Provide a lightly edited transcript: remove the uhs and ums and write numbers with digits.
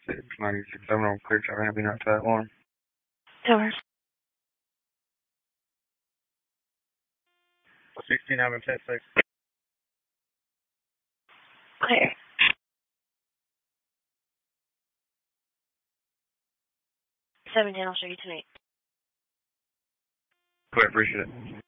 696 on clear traffic, happy not to that one. Tower. 16, having 10-6. Clear. 17, I'll show you tonight. Clear, appreciate it.